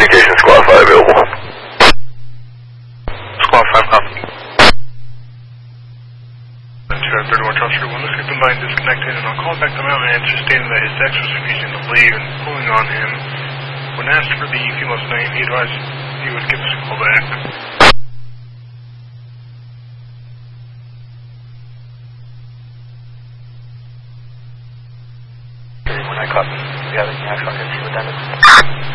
communication, Squad 5 available. Squad 5, copy. 31 Charles Street 1, let's keep in mind disconnected, and I'll call back the mountain answer stating that his ex was refusing to leave and pulling on him. When asked for the female's name, he advised he would give us a call back. When I copy, you have any actual idea what that is?